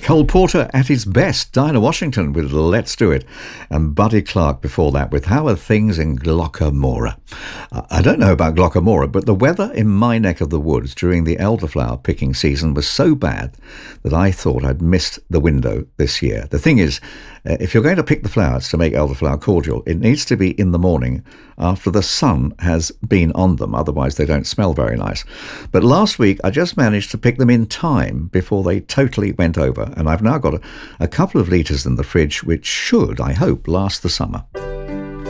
Cole Porter at his best, Dinah Washington with Let's Do It, and Buddy Clark before that with How Are Things in Glockamora. I don't know about Glockamora, but the weather in my neck of the woods during the elderflower picking season was so bad that I thought I'd missed the window this year. The thing is, if you're going to pick the flowers to make elderflower cordial, it needs to be in the morning after the sun has been on them, otherwise they don't smell very nice. But last week I just managed to pick them in time before they totally went over, and I've now got a couple of litres in the fridge which should, I hope, last the summer.